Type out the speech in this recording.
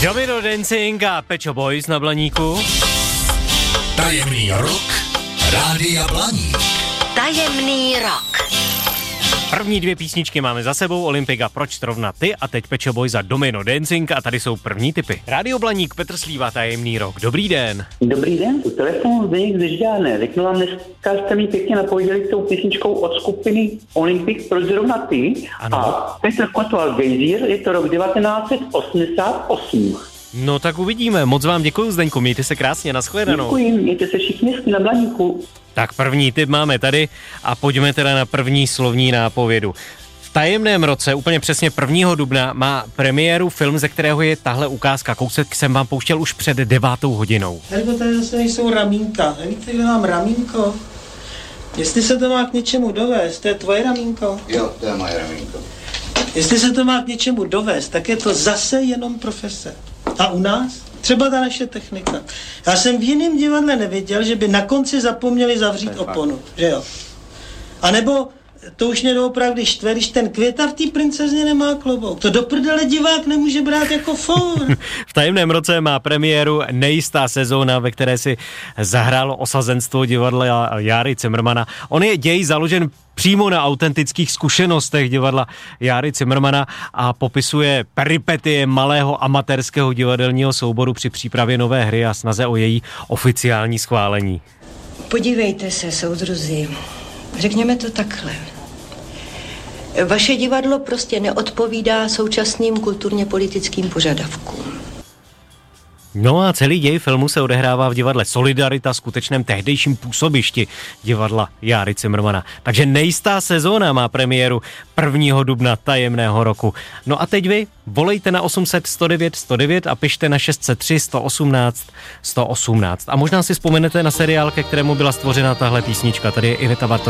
Domino Dancing a Pet Shop Boys na Blaníku. Tajemný rok Rádia Blaník. Tajemný rok. První dvě písničky máme za sebou, Olympika, proč zrovna ty a teď Pet Shop Boys a Domino Dancing a tady jsou první tipy. Rádio Blaník, Petr Slíva, Tajemný rok. Dobrý den. Dobrý den, u telefonu Zdeněk ze Žďárné. Řeknu vám, dneska jste mi pěkně napověděli s tou písničkou od skupiny Olympik, proč zrovna ty. Ano. A Petr Kotval Gejzír, je to rok 1988. No tak uvidíme, moc vám děkuju, Zdeňku, mějte se krásně, nashledanou. Děkuji, mějte se všichni hezky na Blaníku. Tak první tip máme tady a pojďme teda na první slovní nápovědu. V tajemném roce, úplně přesně 1. dubna, má premiéru film, ze kterého je tahle ukázka. Kousek jsem vám pouštěl už před 9 hodinou. Helko, tady zase nejsou ramínka. Nevíte, kde mám ramínko? Jestli se to má k něčemu dovést, to je tvoje ramínko? Jo, to je moje ramínko. Jestli se to má k něčemu dovést, tak je to zase jenom profese. A u nás? Třeba ta naše technika. Já jsem v jiném divadle nevěděl, že by na konci zapomněli zavřít oponu, že jo? A nebo to už mě doopravdy štve, když ten Květa v té princezně nemá klobouk. To do prdele divák nemůže brát jako for. V tajemném roce má premiéru nejistá sezóna, ve které si zahrálo osazenstvo divadla Járy Cimrmana. On je děj založen přímo na autentických zkušenostech divadla Járy Cimrmana a popisuje peripetie malého amatérského divadelního souboru při přípravě nové hry a snaze o její oficiální schválení. Podívejte se, soudruzi, řekněme to takhle. Vaše divadlo prostě neodpovídá současným kulturně politickým požadavkům. No a celý děj filmu se odehrává v divadle Solidarita, skutečném tehdejším působišti divadla Járy Cimrmana. Takže nejistá sezóna má premiéru 1. dubna tajemného roku. No a teď vy volejte na 800 109 109 a pište na 603 118 118. A možná si vzpomenete na seriál, ke kterému byla stvořena tahle písnička. Tady je Iveta Bartoš.